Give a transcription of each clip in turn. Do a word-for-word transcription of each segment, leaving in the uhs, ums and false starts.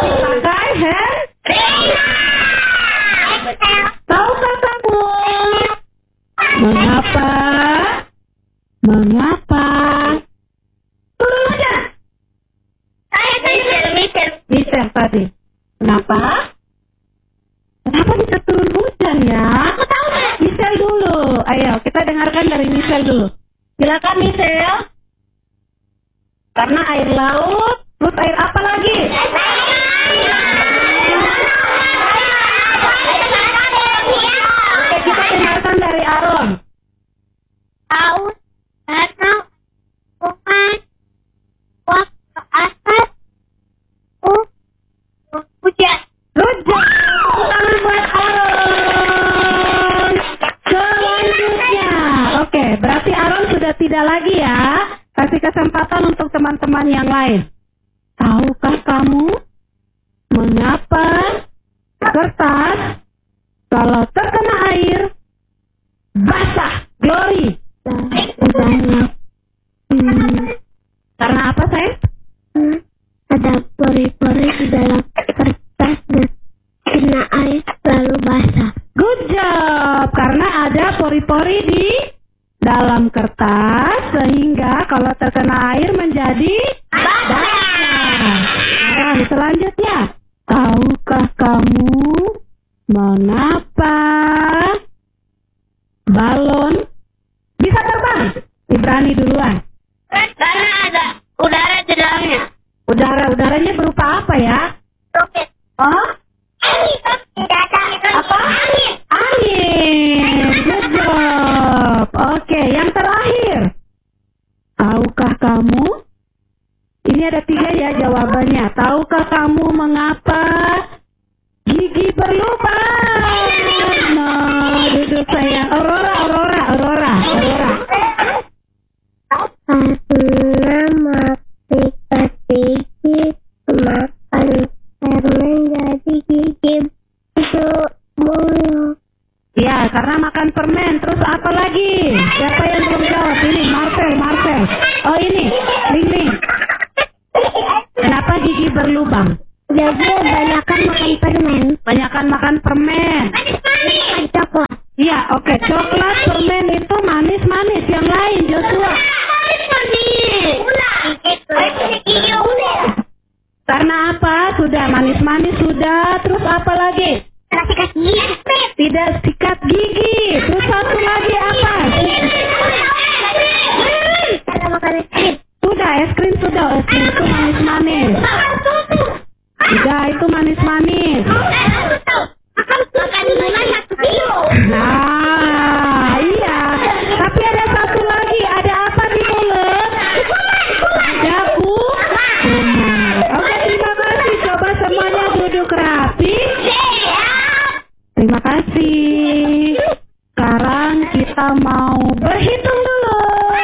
Pakai hand. Tahukah kamu mengapa? Mengapa? Turun aja. Saya Michelle, Michelle. Michelle tadi. Kenapa? Kenapa bisa turun hujan ya? Aku tahu. Michelle dulu. Ayo kita dengarkan dari Michelle dulu. Silakan Michelle. Karena air laut, terus air apa lagi? Oke, kita dengarkan dari Aaron. Tahu karena bukan waktu asal uh hujan. Hujan. Tangan buat Aaron. Selanjutnya. Oke, berarti Aaron sudah tidak lagi ya. Kasih kesempatan untuk teman-teman yang lain. Tahukah kamu mengapa kertas kalau terkena air basah? Glory. Banyak. Hmm, Karena apa, sayang? hmm, ada pori-pori di dalam kertas dan kena air lalu basah. Good job. Karena ada pori-pori di dalam kertas sehingga kalau terkena air menjadi basah. Nah, selanjutnya, tahukah kamu mengapa balon bisa terbang? Ibrani duluan. Karena ada udara di dalamnya. Udara-udaranya berupa apa ya? Roket. Oh, Tidak ada apa? Angin. Good job. Oke, yang terakhir. Tahukah kamu? Ini ada tiga ya jawabannya. Tahukah kamu mengapa gigi berlubang? Nah, duduk sayang. Aurora, Aurora, Aurora, Aurora. Karena makan gigi makan permen jadi gigi itu bulu. Ya, karena makan permen. Terus apa lagi? Siapa yang belum jawab? Ini, Marcel, Marcel. Oh ini, Ling Ling. Kenapa gigi berlubang? Jadi banyakan makan permen. Banyakan makan permen. Makan coklat. Iya, oke. Coklat, permen itu manis-manis. Yang lain, Joshua. Karena apa? Sudah manis-manis sudah. Terus apa lagi? Sikat gigi. Tidak sikat gigi. Terus satu lagi apa? Karena makan es krim. Sudah, es krim sudah. Es krim itu manis-manis. Sudah, itu manis-manis. Makan gula satu kilo. Nah, iya. Tapi ada satu lagi. Ada apa di mulut? Ada kumat. Oke, terima kasih. Coba semuanya duduk rapi. Terima kasih. Sekarang kita mau berhitung dulu.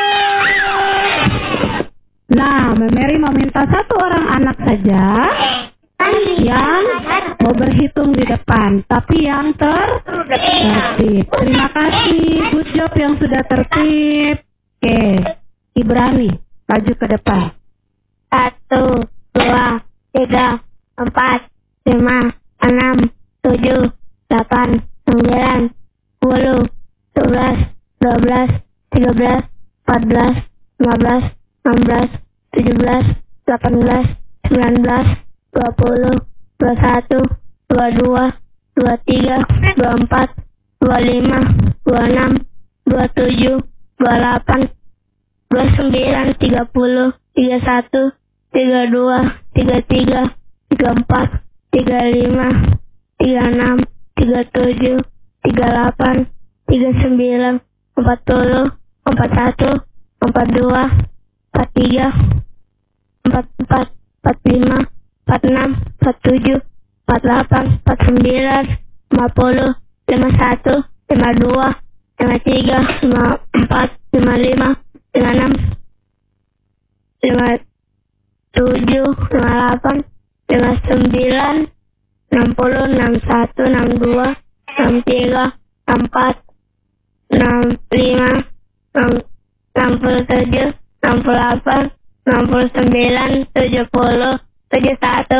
Nah, Mary mau minta satu orang anak saja yang mau berhitung di depan, tapi yang ter tertib. Terima kasih, good job yang sudah tertib. Oke, Ibrani, maju ke depan. Satu, dua, tiga, empat, lima, enam, tujuh, delapan, sembilan, sepuluh, sebelas, dua belas, tiga belas, empat belas, lima belas, enam belas, tujuh belas, delapan belas, sembilan belas, dua puluh, dua puluh satu, dua puluh dua, dua puluh tiga, dua puluh empat, dua puluh lima, dua puluh enam, dua puluh tujuh, dua puluh delapan, dua puluh sembilan, tiga puluh, tiga puluh satu, tiga puluh dua, tiga puluh tiga, tiga puluh empat, tiga puluh lima, tiga puluh enam, tiga puluh tujuh, tiga puluh delapan, tiga puluh sembilan, empat puluh, empat puluh satu, empat puluh dua, empat puluh tiga, empat puluh empat, empat puluh lima, empat puluh enam, empat puluh tujuh, empat puluh delapan, empat puluh sembilan, lima puluh, lima puluh satu, lima puluh dua, lima puluh tiga, lima puluh empat, lima puluh lima, lima puluh enam, lima puluh tujuh, lima puluh delapan, lima puluh sembilan, enam puluh, enam puluh satu, enam puluh dua, enam puluh tiga, enam puluh empat, enam puluh lima, enam puluh tujuh, enam puluh delapan, enam puluh sembilan, tujuh puluh, tujuh puluh satu,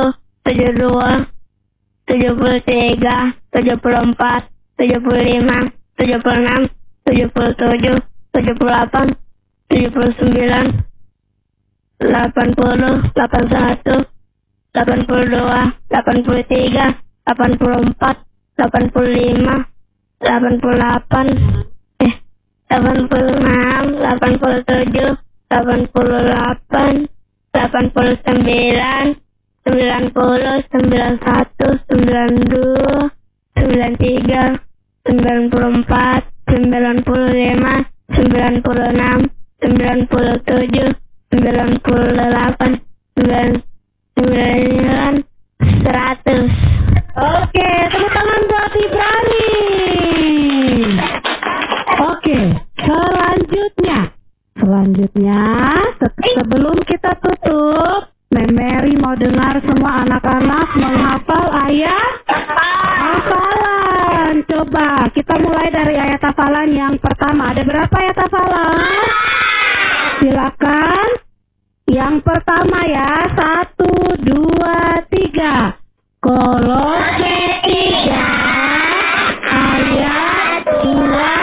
tujuh puluh dua, tujuh puluh tiga, tujuh puluh empat, tujuh puluh lima, tujuh puluh enam, tujuh puluh tujuh, tujuh puluh delapan, tujuh puluh sembilan, delapan puluh, delapan puluh satu, delapan puluh dua, delapan puluh tiga, delapan puluh empat, delapan puluh lima, delapan puluh delapan, eh, delapan puluh enam, delapan puluh tujuh, delapan puluh delapan, delapan puluh sembilan, sembilan puluh, sembilan puluh satu, sembilan puluh dua, sembilan puluh tiga, sembilan puluh empat, sembilan puluh lima, sembilan puluh enam, sembilan puluh tujuh, sembilan puluh delapan, sembilan puluh sembilan, seratus. Oke, tepuk tangan buat Ibrahim. Oke, selanjutnya. Selanjutnya, se- sebelum kita tutup, Mary mau dengar semua anak-anak menghafal ayat hafalan. Coba kita mulai dari ayat hafalan yang pertama. Ada berapa ayat hafalan? Silakan. Yang pertama ya, satu, dua, tiga. Kolose tiga ayat dua